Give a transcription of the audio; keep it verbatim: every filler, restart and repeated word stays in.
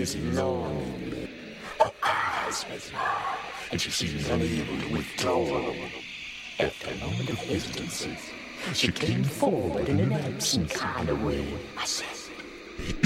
is long. Her eyes met mine, and she seemed unable to withdraw. After a moment of hesitancy, she came forward in an absent kind of way. I said,